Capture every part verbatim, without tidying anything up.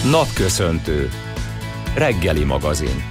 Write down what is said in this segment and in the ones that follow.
Napköszöntő. Reggeli magazin.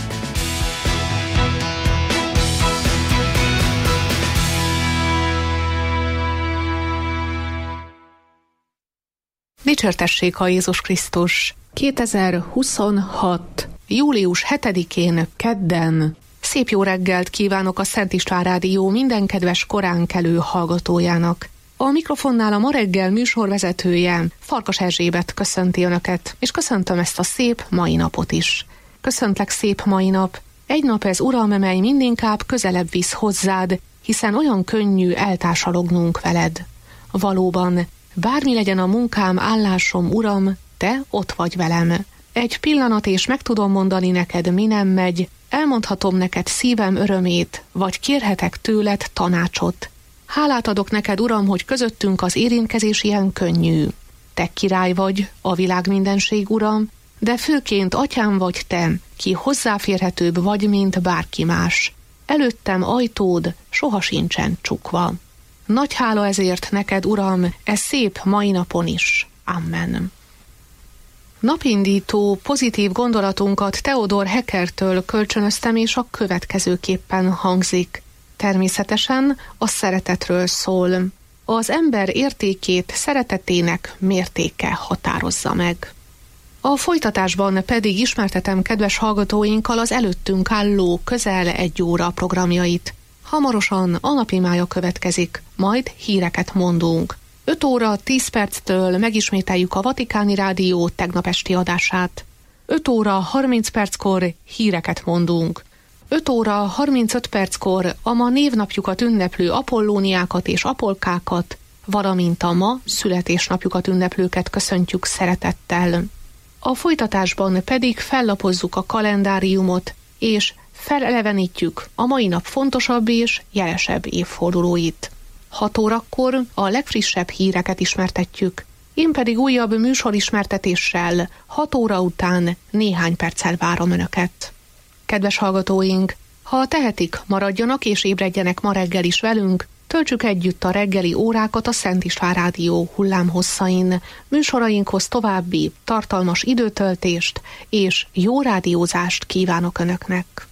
Dicsértessék a Jézus Krisztus! kétezer-huszonhat. július hetedikén, kedden. Szép jó reggelt kívánok a Szent István Rádió minden kedves koránkelő hallgatójának. A mikrofonnál a ma reggel műsorvezetője, Farkas Erzsébet köszönti Önöket, és köszöntöm ezt a szép mai napot is. Köszöntlek szép mai nap. Egy nap ez, Uram, mely mindinkább közelebb visz hozzád, hiszen olyan könnyű eltársalognunk veled. Valóban, bármi legyen a munkám, állásom, Uram, Te ott vagy velem. Egy pillanat, és meg tudom mondani neked, mi nem megy, elmondhatom neked szívem örömét, vagy kérhetek tőled tanácsot. Hálát adok neked, Uram, hogy közöttünk az érintkezés ilyen könnyű. Te király vagy, a világ mindenség, Uram, de főként atyám vagy te, ki hozzáférhetőbb vagy, mint bárki más. Előttem ajtód soha sincsen csukva. Nagy hála ezért neked, Uram, e szép mai napon is. Amen. Napindító, pozitív gondolatunkat Theodor Heckertől kölcsönöztem, és a következőképpen hangzik. Természetesen a szeretetről szól. Az ember értékét szeretetének mértéke határozza meg. A folytatásban pedig ismertetem kedves hallgatóinkkal az előttünk álló közel egy óra programjait. Hamarosan a napimája következik, majd híreket mondunk. öt óra tíz perctől megismételjük a Vatikáni Rádió tegnap esti adását. öt óra harminc perckor híreket mondunk. öt óra harmincöt perckor a ma névnapjukat ünneplő apollóniákat és apolkákat, valamint a ma születésnapjukat ünneplőket köszöntjük szeretettel. A folytatásban pedig fellapozzuk a kalendáriumot, és felelevenítjük a mai nap fontosabb és jelesebb évfordulóit. hat órakor a legfrissebb híreket ismertetjük, én pedig újabb műsorismertetéssel hat óra után néhány perccel várom Önöket. Kedves hallgatóink, ha tehetik, maradjanak és ébredjenek ma reggel is velünk, töltsük együtt a reggeli órákat a Szent István Rádió hullámhosszain, műsorainkhoz további tartalmas időtöltést és jó rádiózást kívánok Önöknek.